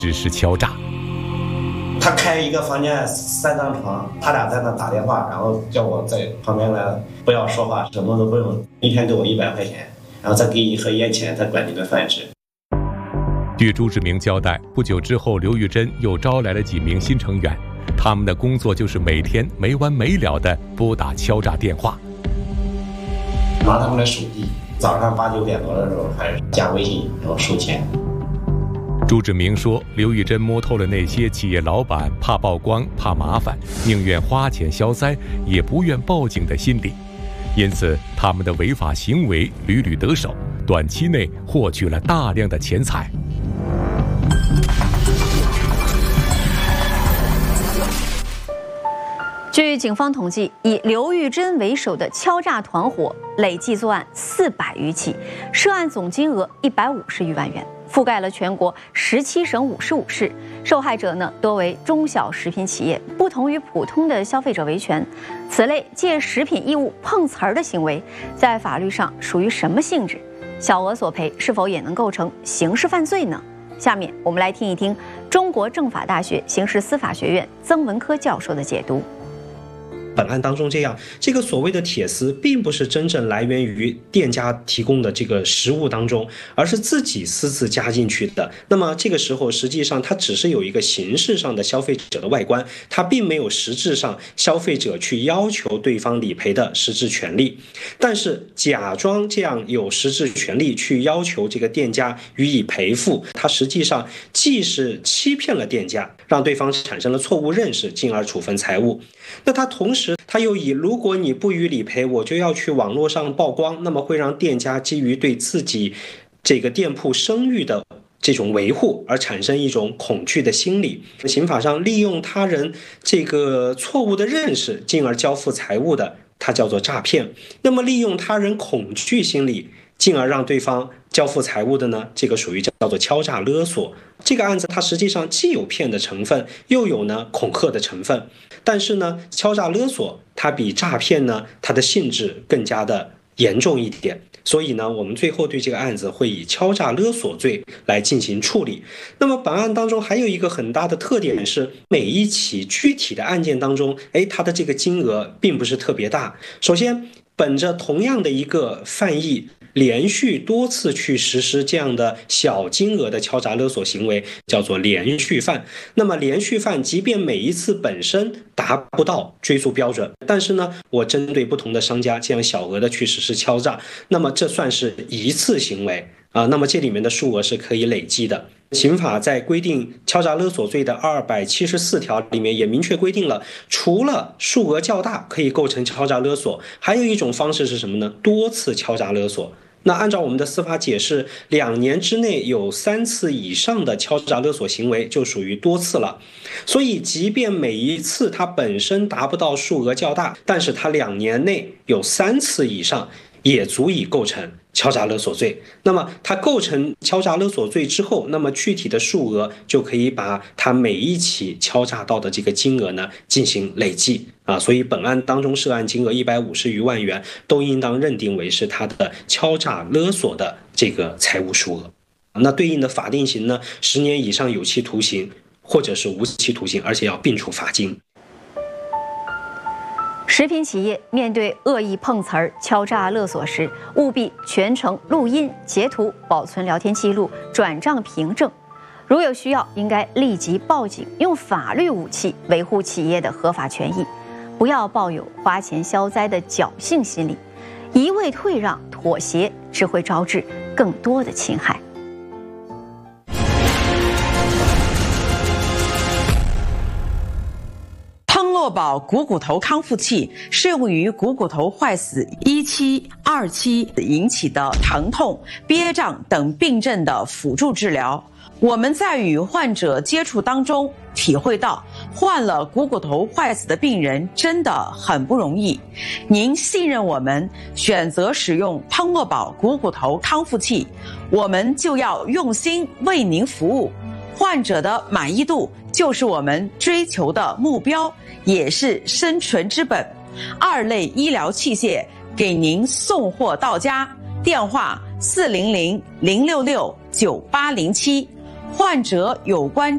实施敲诈。 他开一个房间3张床，他俩在那打电话，然后叫我在旁边来，不要说话，什么都不用，一天给我100块钱，然后再给一盒烟钱，再管你的饭吃。 据朱志明交代，不久之后，刘玉珍又招来了几名新成员，他们的工作就是每天没完没了地拨打敲诈电话， 拿他们的手机，早上8、9点多的时候开始加微信，然后收钱。 朱志明说，刘玉珍摸透了那些企业老板怕曝光、怕麻烦，宁愿花钱消灾，也不愿报警的心理，因此他们的违法行为屡屡得手，短期内获取了大量的钱财。 据警方统计，以刘玉珍为首的敲诈团伙累计作案400余起，涉案总金额150余万元，覆盖了全国17省55市。受害者呢多为中小食品企业，不同于普通的消费者维权，此类借食品义务碰瓷儿的行为，在法律上属于什么性质？小额索赔是否也能构成刑事犯罪呢？下面我们来听一听中国政法大学刑事司法学院曾文科教授的解读。 本案当中这个所谓的铁丝并不是真正来源于店家提供的这个食物当中，而是自己私自加进去的。那么这个时候实际上它只是有一个形式上的消费者的外观，它并没有实质上消费者去要求对方理赔的实质权利。但是假装这样有实质权利去要求这个店家予以赔付，它实际上既是欺骗了店家，让对方产生了错误认识，进而处分财物。那他同时他又以如果你不予理赔，我就要去网络上曝光，那么会让店家基于对自己这个店铺声誉的这种维护而产生一种恐惧的心理。刑法上利用他人这个错误的认识进而交付财物的，它叫做诈骗。那么利用他人恐惧心理进而让对方交付财物的呢，这个属于叫做敲诈勒索。这个案子它实际上既有骗的成分，又有呢恐吓的成分。但是呢，敲诈勒索它比诈骗呢，它的性质更加的严重一点。所以呢，我们最后对这个案子会以敲诈勒索罪来进行处理。那么本案当中还有一个很大的特点是，每一起具体的案件当中，它的这个金额并不是特别大。首先，本着同样的一个犯意，连续多次去实施这样的小金额的敲诈勒索行为，叫做连续犯。那么连续犯即便每一次本身达不到追诉标准，但是呢，我针对不同的商家这样小额的去实施敲诈，那么这算是一次行为那么这里面的数额是可以累计的。刑法在规定敲诈勒索罪的274条里面也明确规定了，除了数额较大可以构成敲诈勒索，还有一种方式是什么呢？多次敲诈勒索。那按照我们的司法解释，2年之内有3次以上的敲诈勒索行为就属于多次了。所以即便每一次它本身达不到数额较大，但是它2年内有3次以上，也足以构成敲诈勒索罪。那么它构成敲诈勒索罪之后，那么具体的数额就可以把它每一起敲诈到的这个金额呢进行累计所以本案当中涉案金额150余万元都应当认定为是它的敲诈勒索的这个财务数额。那对应的法定刑呢，10年以上有期徒刑或者是无期徒刑，而且要并处罚金。 食品企业面对恶意碰瓷儿、敲诈勒索时，务必全程录音、截图、保存聊天记录、转账凭证。如有需要，应该立即报警，用法律武器维护企业的合法权益，不要抱有花钱消灾的侥幸心理，一味退让、妥协只会招致更多的侵害。 诺宝股骨头康复器适用于股骨头坏死1期、2期引起的疼痛、憋胀等病症的辅助治疗。我们在与患者接触当中体会到，患了股骨头坏死的病人真的很不容易。您信任我们，选择使用汤诺宝股骨头康复器，我们就要用心为您服务。患者的满意度就是我们追求的目标，也是生存之本。2类医疗器械给您送货到家，电话400-066-9807。患者有关